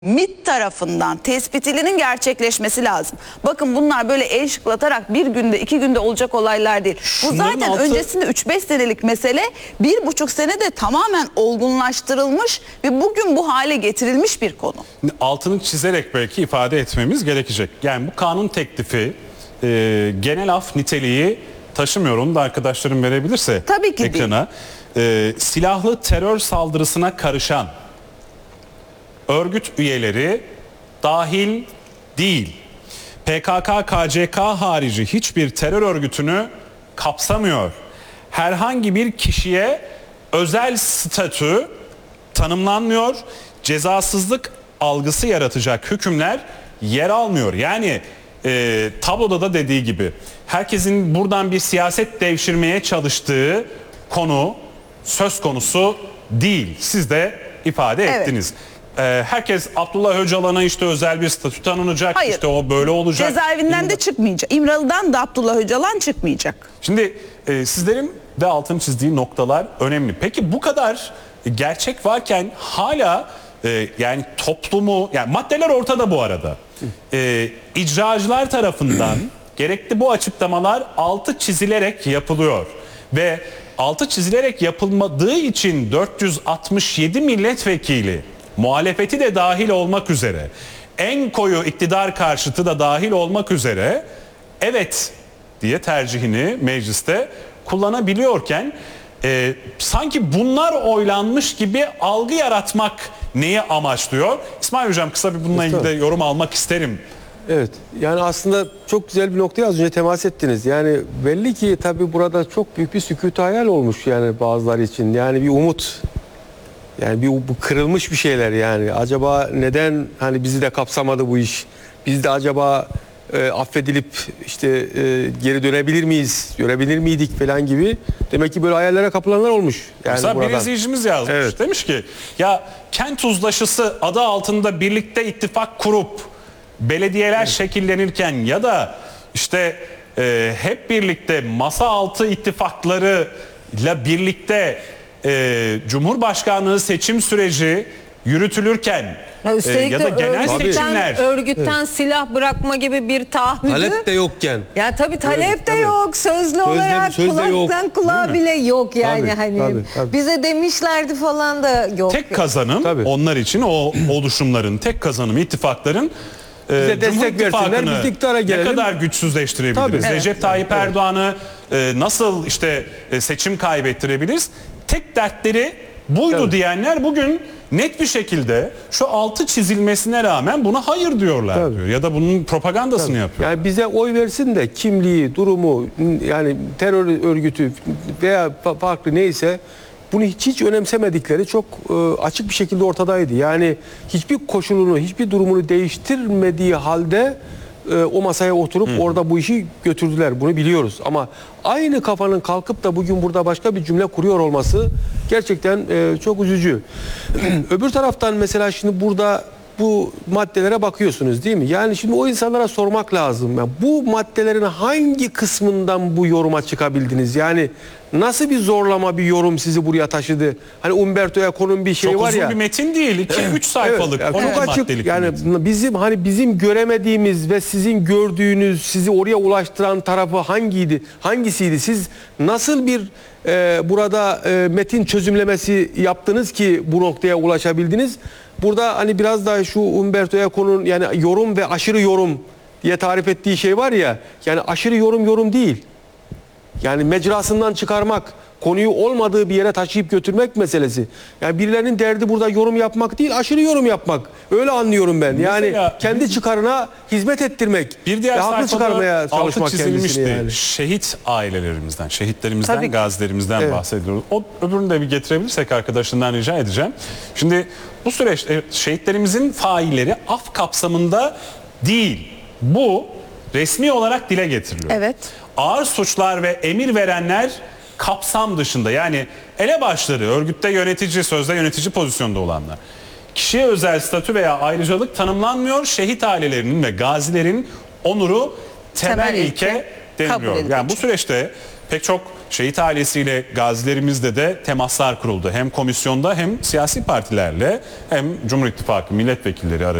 MİT tarafından tespitilinin gerçekleşmesi lazım. Bakın bunlar böyle el şıklatarak bir günde 2 günde olacak olaylar değil. Bu zaten öncesinde 3-5 senelik mesele, 1,5 senede tamamen olgunlaştırılmış ve bugün bu hale getirilmiş bir konu. Altını çizerek belki ifade etmemiz gerekecek. Yani bu kanun teklifi genel af niteliği taşımıyor. Onu da arkadaşlarım verebilirse tabii ki ekrana. Silahlı terör saldırısına karışan örgüt üyeleri dahil değil. PKK, KCK harici hiçbir terör örgütünü kapsamıyor. Herhangi bir kişiye özel statü tanımlanmıyor. Cezasızlık algısı yaratacak hükümler yer almıyor. Yani tabloda da dediği gibi herkesin buradan bir siyaset devşirmeye çalıştığı konu söz konusu değil. Siz de ifade ettiniz. Herkes Abdullah Öcalan'a işte özel bir statü tanınacak, hayır, işte o böyle olacak. Cezaevinden de çıkmayacak. İmralı'dan da Abdullah Öcalan çıkmayacak. Şimdi sizlerin de altını çizdiği noktalar önemli. Peki bu kadar gerçek varken hala yani toplumu, yani maddeler ortada bu arada. İcracılar tarafından gerekli bu açıklamalar altı çizilerek yapılıyor. Ve altı çizilerek yapılmadığı için 467 milletvekili, muhalefeti de dahil olmak üzere, en koyu iktidar karşıtı da dahil olmak üzere evet diye tercihini mecliste kullanabiliyorken sanki bunlar oylanmış gibi algı yaratmak neyi amaçlıyor? İsmail Hocam kısa bir bununla ilgili de yorum almak isterim. Evet, yani aslında çok güzel bir noktaya az önce temas ettiniz. Yani belli ki tabii burada çok büyük bir sükût-i hayal olmuş yani bazıları için. Yani bir umut, yani bu kırılmış bir şeyler yani. Acaba neden hani bizi de kapsamadı bu iş? Biz de acaba affedilip işte geri dönebilir miyiz, görebilir miydik falan gibi. Demek ki böyle hayallere kapılanlar olmuş. Yani mesela buradan. bir izleyicimiz yazmış. Evet. Demiş ki ya kent uzlaşısı adı altında birlikte ittifak kurup belediyeler şekillenirken ya da işte hep birlikte masa altı ittifaklarıyla birlikte Cumhurbaşkanlığı seçim süreci yürütülürken üstelik ya da genel seçimler örgütten silah bırakma gibi bir taahhüdü Talep de yokken. ya tabii talep de yok, sözlü olarak kulaktan kulağa bile yok yani tabii. Bize demişlerdi falan da yok. Tek kazanım onlar için o oluşumların tek kazanımı ittifakların bize destek versinler, biz iktidara gelelim. Ne kadar güçsüzleştirebiliriz? Recep Tayyip Erdoğan'ı nasıl işte seçim kaybettirebiliriz? Tek dertleri buydu diyenler bugün net bir şekilde şu altı çizilmesine rağmen buna hayır diyorlar diyor. Ya da bunun propagandasını yapıyor. Yani bize oy versin de kimliği, durumu, yani terör örgütü veya farklı neyse bunu hiç önemsemedikleri çok açık bir şekilde ortadaydı. Yani hiçbir koşulunu, hiçbir durumunu değiştirmediği halde o masaya oturup orada bu işi götürdüler. Bunu biliyoruz. Ama aynı kafanın kalkıp da bugün burada başka bir cümle kuruyor olması gerçekten çok üzücü. Öbür taraftan mesela şimdi burada bu maddelere bakıyorsunuz değil mi? Yani şimdi o insanlara sormak lazım. Yani bu maddelerin hangi kısmından bu yoruma çıkabildiniz? Yani nasıl bir zorlama bir yorum sizi buraya taşıdı? Hani Umberto Eco'nun bir şeyi çok var ya. Çok uzun bir metin değil. 2-3 sayfalık. Evet, çok açık. Yani bizim göremediğimiz ve sizin gördüğünüz, sizi oraya ulaştıran tarafı hangisiydi? Siz nasıl bir burada metin çözümlemesi yaptınız ki bu noktaya ulaşabildiniz? Burada hani biraz daha şu Umberto Eco'nun yani yorum ve aşırı yorum diye tarif ettiği şey var ya, yani aşırı yorum değil. Yani mecrasından çıkarmak, konuyu olmadığı bir yere taşıyıp götürmek meselesi. Yani birilerinin derdi burada yorum yapmak değil, aşırı yorum yapmak. Öyle anlıyorum ben. Yani mesela, kendi çıkarına hizmet ettirmek. Bir diğer haklı çıkarmaya çalışmak çizilmişti. Yani. Şehit ailelerimizden, şehitlerimizden, gazilerimizden bahsediyoruz. O öbürünü de bir getirebilirsek arkadaşından rica edeceğim. Şimdi bu süreçte şehitlerimizin failleri af kapsamında değil. Bu resmi olarak dile getiriliyor. Evet. Ağır suçlar ve emir verenler kapsam dışında, yani elebaşları, örgütte yönetici, sözde yönetici pozisyonda olanlar. Kişiye özel statü veya ayrıcalık tanımlanmıyor. Şehit ailelerinin ve gazilerin onuru temel ilke deniliyor. Yani bu süreçte pek çok şehit ailesiyle gazilerimizle de temaslar kuruldu. Hem komisyonda hem siyasi partilerle hem Cumhur İttifakı milletvekilleri arasında.